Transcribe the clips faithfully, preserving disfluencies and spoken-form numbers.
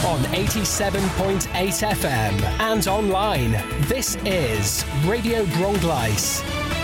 on eighty-seven point eight F M and online. This is Radio Bronglice.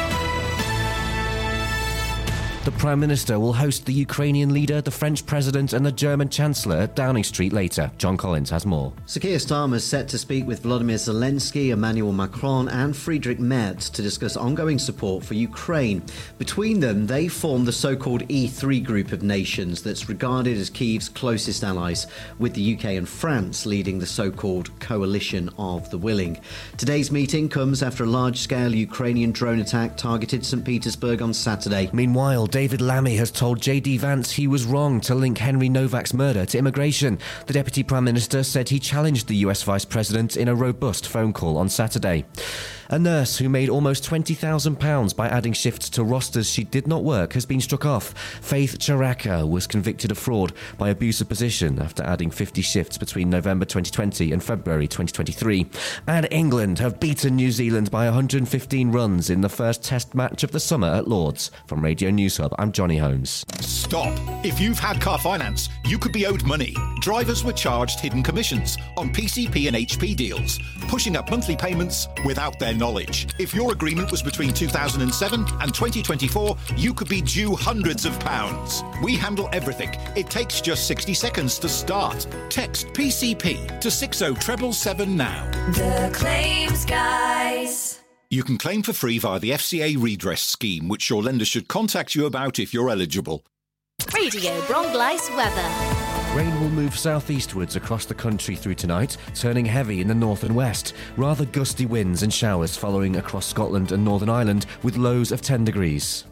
The Prime Minister will host the Ukrainian leader, the French President and the German Chancellor at Downing Street later. John Collins has more. Sir Keir Starmer is set to speak with Volodymyr Zelensky, Emmanuel Macron and Friedrich Merz to discuss ongoing support for Ukraine. Between them, they form the so-called E three group of nations that's regarded as Kyiv's closest allies, with the U K and France leading the so-called Coalition of the Willing. Today's meeting comes after a large-scale Ukrainian drone attack targeted St Petersburg on Saturday. Meanwhile, David Lammy has told J D Vance he was wrong to link Henry Novak's murder to immigration. The Deputy Prime Minister said he challenged the U S Vice President in a robust phone call on Saturday. A nurse who made almost twenty thousand pounds by adding shifts to rosters she did not work has been struck off. Faith Charaka was convicted of fraud by abuse of position after adding fifty shifts between November twenty twenty and February twenty twenty-three. And England have beaten New Zealand by one hundred fifteen runs in the first test match of the summer at Lord's. From Radio News Hub, I'm Johnny Holmes. Stop. If you've had car finance, you could be owed money. Drivers were charged hidden commissions on P C P and H P deals, pushing up monthly payments without their knowledge. If your agreement was between two thousand seven and twenty twenty-four, you could be due hundreds of pounds. We handle everything. It takes just sixty seconds to start. Text P C P to six oh seven seven now. The Claims Guys. You can claim for free via the F C A redress scheme, which your lender should contact you about if you're eligible. Radio Bronglice weather. Rain will move southeastwards across the country through tonight, turning heavy in the north and west. Rather gusty winds and showers following across Scotland and Northern Ireland with lows of ten degrees.